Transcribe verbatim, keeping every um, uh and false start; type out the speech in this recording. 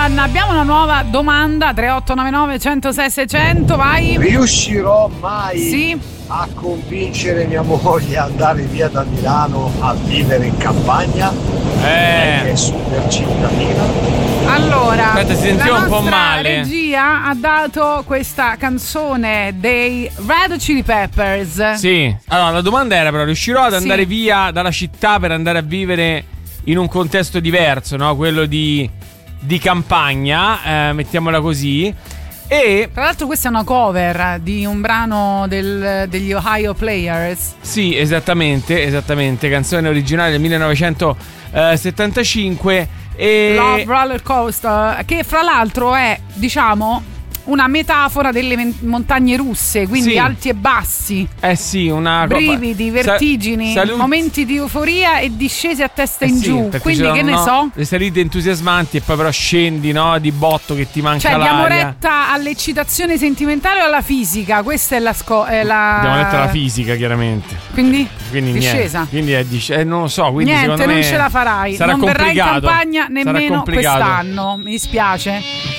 abbiamo una nuova domanda. Tre otto nove nove uno zero sei sei zero zero, vai. Riuscirò mai sì. a convincere mia moglie ad andare via da Milano a vivere in campagna? Eh. Che è super cittadina. Allora, aspetta, si sentiva un po' male. La regia ha dato questa canzone dei Red Hot Chili Peppers. Sì. Allora, la domanda era però: riuscirò ad andare sì. via dalla città per andare a vivere in un contesto diverso, no? Quello di, di campagna, eh, mettiamola così. E tra l'altro questa è una cover di un brano del, degli Ohio Players. Sì, esattamente, esattamente, canzone originale del millenovecentosettantacinque e Love Roller Coaster, che fra l'altro è, diciamo, una metafora delle men- montagne russe, quindi sì. alti e bassi. Eh sì, una brividi, vertigini, Sa- salut- momenti di euforia e discese a testa eh in sì, giù. Quindi che ne no, so? le salite entusiasmanti e poi però scendi, no? Di botto che ti manca cioè, l'aria. Diamo retta all'eccitazione sentimentale o alla fisica? Questa è la sco- è la... Diamo retta alla fisica, chiaramente. Quindi? Quindi discesa. Niente. Quindi è dis- eh, non lo so, quindi niente, secondo me non ce la farai. Sarà non verrai in complicato. campagna nemmeno quest'anno. Mi dispiace.